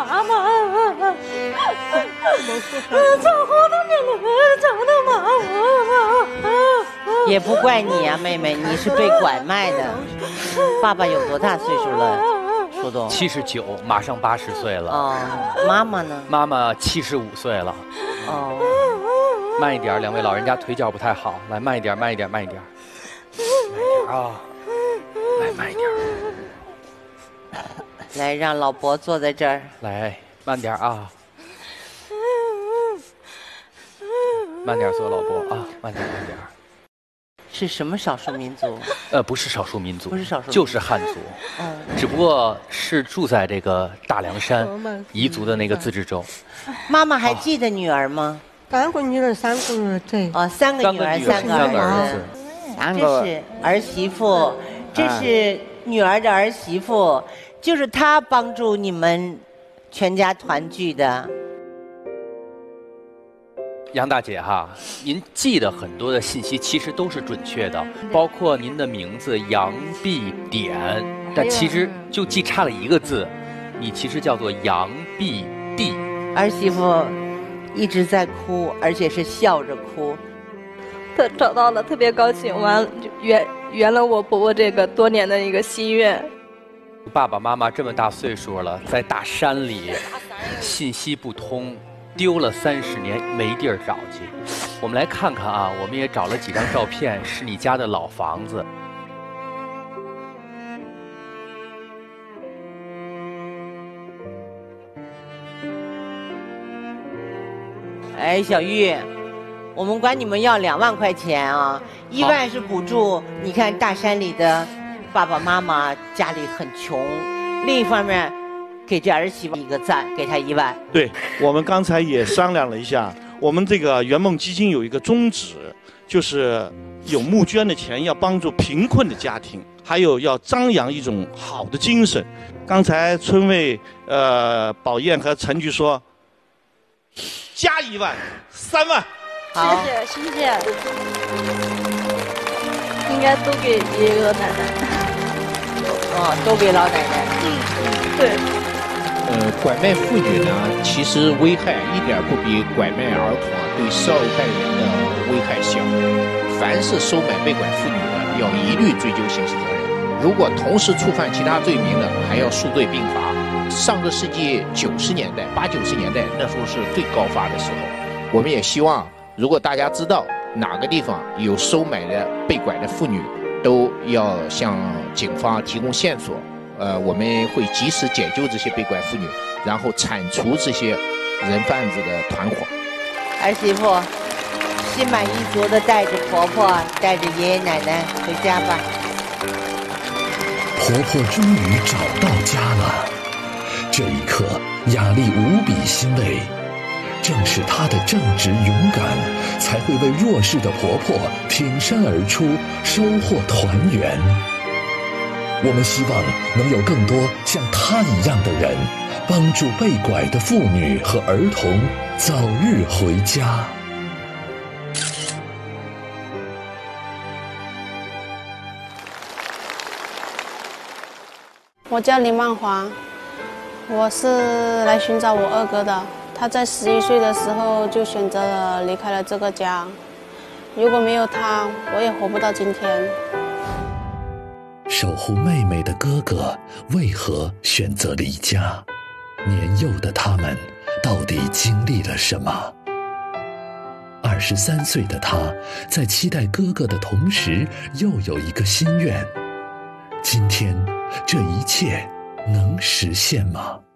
妈妈，找好多年了，找到妈妈。 也不怪你啊，妹妹，你是被拐卖的。爸爸有多大岁数了？苏东 79，马上80岁了。 哦，妈妈呢？ 妈妈75岁了。 哦， 慢一点，两位老人家腿脚不太好，来慢一点，慢一点，慢一点，慢一点啊，来慢一点。 来，让老伯坐在这儿。 来，慢点啊，慢点坐，老伯啊，慢点，慢点。 是什么少数民族？ 不是少数民族， 不是少数民族， 就是汉族。只不过是住在这个大凉山彝族的那个自治州。 妈妈还记得女儿吗 ？3个女儿，3个儿子。 哦，3个女儿，3个儿子。这是儿媳妇，这是女儿的儿媳妇，就是她帮助你们全家团聚的。 杨大姐哈，您记得很多的信息其实都是准确的，包括您的名字杨碧典，但其实就记差了一个字，你其实叫做杨碧娣。 儿媳妇一直在哭，而且是笑着哭。 他找到了，特别高兴，完了就圆了我婆婆这个多年的一个心愿。 爸爸妈妈这么大岁数了，在大山里，信息不通。丢了30年没地儿找去，我们来看看啊，我们也找了几张照片，是你家的老房子。 哎，小玉，我们管你们要2万块钱啊，1万是补助。你看大山里的爸爸妈妈家里很穷，另一方面。给这儿媳妇一个赞，给她1万。 对，我们刚才也商量了一下，我们这个圆梦基金有一个宗旨，就是有募捐的钱要帮助贫困的家庭，还有要张扬一种好的精神。刚才村委宝燕和陈局说，加1万，3万。 好，谢谢。应该都给爷爷和奶奶。 都给老奶奶。 对。 拐卖妇女呢，其实危害一点不比拐卖儿童对受害人的危害小。凡是收买被拐妇女的，要一律追究刑事责任。如果同时触犯其他罪名的，还要数罪并罚。上个世纪90年代、80、90年代，那时候是最高发的时候。我们也希望，如果大家知道哪个地方有收买的被拐的妇女，都要向警方提供线索。我们会及时解救这些被拐妇女，然后铲除这些人贩子的团伙。 儿媳妇心满意足地带着婆婆，带着爷爷奶奶回家吧。 婆婆终于找到家了，这一刻雅丽无比欣慰。正是她的正直勇敢，才会为弱势的婆婆挺身而出，收获团圆。我们希望能有更多像她一样的人，帮助被拐的妇女和儿童早日回家。 我叫林曼华，我是来寻找我二哥的。他在11岁的时候就选择了离开了这个家，如果没有他，我也活不到今天。 守护妹妹的哥哥为何选择离家？年幼的他们到底经历了什么？23岁的他在期待哥哥的同时，又有一个心愿。今天，这一切能实现吗？